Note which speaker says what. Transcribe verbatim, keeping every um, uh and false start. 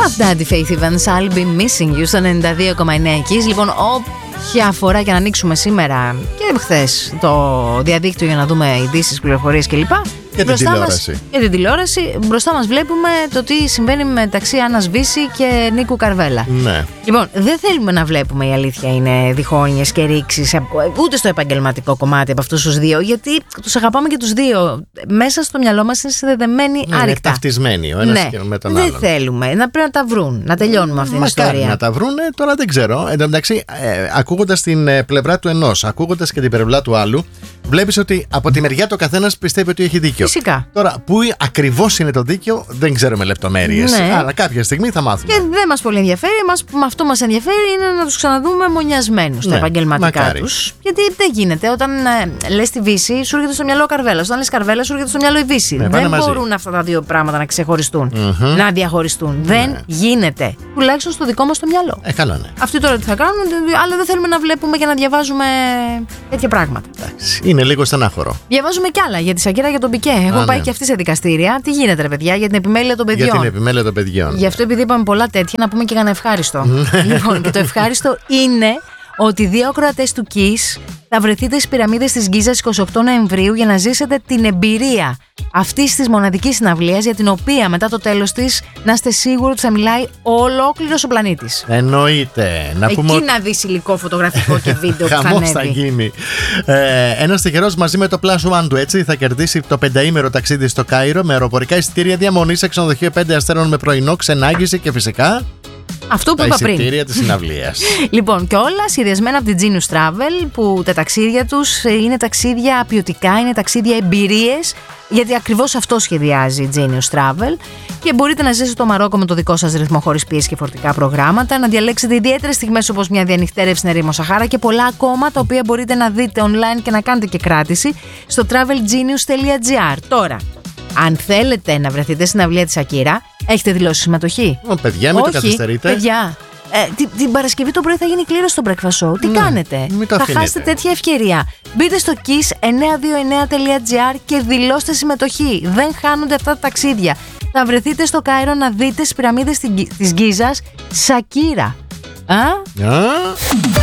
Speaker 1: Αυτά τη Faith Evans, I'll be missing you στο ενενήντα δύο κόμμα εννέα Kiss. Λοιπόν, όποια φορά και να ανοίξουμε σήμερα και χθες το διαδίκτυο για να δούμε ειδήσεις, πληροφορίες κλπ.
Speaker 2: Και την τηλεόραση.
Speaker 1: Μας, και την τηλεόραση. Μπροστά μας βλέπουμε το τι συμβαίνει μεταξύ Άννας Βύση και Νίκου Καρβέλα.
Speaker 2: Ναι.
Speaker 1: Λοιπόν, δεν θέλουμε να βλέπουμε, η αλήθεια είναι, διχόνοιες και ρήξεις ούτε στο επαγγελματικό κομμάτι από αυτούς τους δύο, γιατί τους αγαπάμε και τους δύο. Μέσα στο μυαλό μας είναι συνδεδεμένοι
Speaker 2: ναι,
Speaker 1: άρρηκτα.
Speaker 2: Είναι ταυτισμένοι ο ένας
Speaker 1: ναι.
Speaker 2: και με τον
Speaker 1: δεν
Speaker 2: άλλον.
Speaker 1: Δεν θέλουμε. Να πρέπει να τα βρουν, να τελειώνουμε αυτή την ιστορία.
Speaker 2: Να τα βρούνε, τώρα δεν ξέρω. Εν τω μεταξύ, ε, ακούγοντας την ε, πλευρά του ενός, ακούγοντας και την πλευρά του άλλου, βλέπεις ότι από τη μεριά του καθένας πιστεύει ότι έχει δίκιο.
Speaker 1: Φυσικά.
Speaker 2: Τώρα, πού ακριβώς είναι το δίκιο, δεν ξέρουμε λεπτομέρειες.
Speaker 1: Ναι.
Speaker 2: Αλλά κάποια στιγμή θα μάθουμε.
Speaker 1: Και δεν μας πολύ ενδιαφέρει. Μας, με αυτό μας ενδιαφέρει είναι να τους ξαναδούμε μονιασμένους στα
Speaker 2: ναι,
Speaker 1: επαγγελματικά τους. Γιατί δεν γίνεται. Όταν ε, λες τη Βύση, σου έρχεται στο μυαλό ο Καρβέλας. Όταν λες Καρβέλα, σου έρχεται στο μυαλό η Βύση.
Speaker 2: Ναι,
Speaker 1: δεν
Speaker 2: μαζί.
Speaker 1: μπορούν αυτά τα δύο πράγματα να ξεχωριστούν,
Speaker 2: mm-hmm.
Speaker 1: να διαχωριστούν.
Speaker 2: Ναι.
Speaker 1: Δεν γίνεται. Τουλάχιστον στο δικό μας το μυαλό.
Speaker 2: Ε, καλά, ναι.
Speaker 1: Αυτοί τώρα τι θα κάνουν, αλλά δεν θέλουμε να βλέπουμε και να διαβάζουμε τέτοια πράγματα.
Speaker 2: Εντάξει, είναι λίγο στενάχωρο.
Speaker 1: Διαβάζουμε κι άλλα για τη Σακύρα και τον Πικέ. Έχουν
Speaker 2: Α,
Speaker 1: πάει
Speaker 2: ναι.
Speaker 1: και αυτοί σε δικαστήρια. Τι γίνεται, ρε παιδιά, για την επιμέλεια των παιδιών.
Speaker 2: Για την επιμέλεια των παιδιών.
Speaker 1: Γι' αυτό, επειδή είπαμε πολλά τέτοια, να πούμε και ένα ευχάριστο. Λοιπόν, και το ευχάριστο είναι ότι δύο ακροατές του Kiss θα βρεθείτε στις πυραμίδες της Γκίζας είκοσι οκτώ Νοεμβρίου για να ζήσετε την εμπειρία αυτής της μοναδικής συναυλίας, για την οποία μετά το τέλος της να είστε σίγουροι ότι θα μιλάει ολόκληρος ο πλανήτης.
Speaker 2: Εννοείται. Να
Speaker 1: Εκεί
Speaker 2: πούμε...
Speaker 1: να δεις υλικό, φωτογραφικό και βίντεο που θα
Speaker 2: χαμός θα
Speaker 1: ανέβει.
Speaker 2: γίνει. Ε, ένας τυχερός μαζί με το Plus One του, έτσι, θα κερδίσει το πενταήμερο ταξίδι στο Κάιρο με αεροπορικά εισιτήρια διαμονή σε ξενοδοχείο πέντε αστέρων με πρωινό, ξενάγηση και φυσικά
Speaker 1: Αυτό που
Speaker 2: τα
Speaker 1: είπα πριν.
Speaker 2: εισιτήρια της συναυλίας.
Speaker 1: Λοιπόν, και όλα σχεδιασμένα από την Genius Travel, που τα ταξίδια τους είναι ταξίδια ποιοτικά, είναι ταξίδια εμπειρίες, γιατί ακριβώς αυτό σχεδιάζει η Genius Travel. Και μπορείτε να ζήσετε το Μαρόκο με το δικό σας ρυθμό, χωρίς πίεση και φορτικά προγράμματα, να διαλέξετε ιδιαίτερες στιγμές όπως μια διανυκτέρευση στην ερήμο Σαχάρα και πολλά ακόμα, τα οποία μπορείτε να δείτε online και να κάνετε και κράτηση στο travelgenius τελεία gr. Τώρα, αν θέλετε να βρεθείτε στην αυλία της Σακύρα, έχετε δηλώσει συμμετοχή?
Speaker 2: Ω, παιδιά, μην
Speaker 1: Όχι,
Speaker 2: το καθυστερείτε.
Speaker 1: Παιδιά, ε, την, την Παρασκευή το πρωί θα γίνει κλήρωση στο Breakfast Show. Τι
Speaker 2: Ναι,
Speaker 1: κάνετε?
Speaker 2: μην το
Speaker 1: Θα
Speaker 2: αφήνετε.
Speaker 1: χάσετε τέτοια ευκαιρία. Μπείτε στο kiss εννιακόσια είκοσι εννέα τελεία gr και δηλώστε συμμετοχή. Δεν χάνονται αυτά τα ταξίδια. Θα βρεθείτε στο Κάιρο να δείτε στις πυραμίδες της Γκίζας Σακύρα. Α?
Speaker 2: Α?